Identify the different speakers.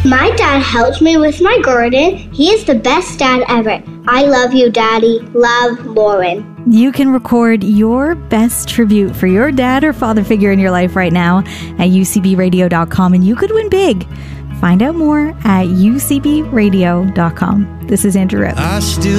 Speaker 1: My dad helps me with my garden. He is the best dad ever. I love you, Daddy. Love, Lauren.
Speaker 2: You can record your best tribute for your dad or father figure in your life right now at ucbradio.com, and you could win big. Find out more at ucbradio.com. This is Andrew Rip.